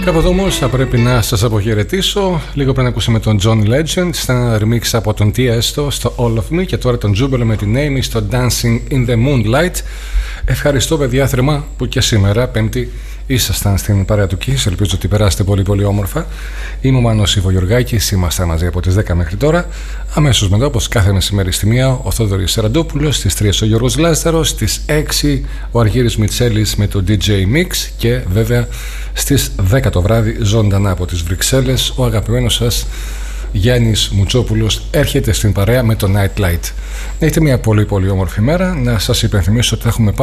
Κάπου εδώ όμως θα πρέπει να σας αποχαιρετήσω. Λίγο πριν ακούσαμε τον John Legend σε ένα remix από τον Tiesto στο All of Me και τώρα τον Jubel με την Amy στο Dancing in the Moonlight. Ευχαριστώ παιδιά θερμά που και σήμερα Πέμπτη ήσασταν στην παρέα του Kiss. Ελπίζω ότι περάσετε πολύ πολύ όμορφα. Είμαι ο Μάνος Ιβογιοργάκης, είμαστε μαζί από τις 10 μέχρι τώρα. Αμέσως μετά, όπως κάθε μεσημέρι στη 1, ο Θόδωρης Σεραντόπουλος, στις 3 ο Γιώργος Λάζαρος, στις 6 ο Αργύρης Μιτσέλης με το DJ Mix και βέβαια στις 10 το βράδυ ζωντανά από τις Βρυξέλλες ο αγαπημένος σας Γιάννης Μουτσόπουλος έρχεται στην παρέα με το Night Light. Έχετε μια πολύ πολύ όμορφη μέρα. Να σας υπενθυμίσω ότι θα έχουμε